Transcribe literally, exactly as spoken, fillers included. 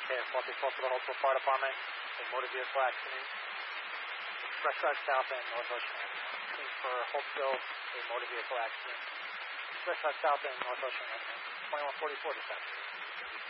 Okay, four three four for the Hopewell Fire Department. A motor vehicle accident. Express Drive South and North Ocean Avenue. Team for Hopewell, a motor vehicle accident. Express Drive South and North Ocean Avenue. twenty-one forty-four this afternoon.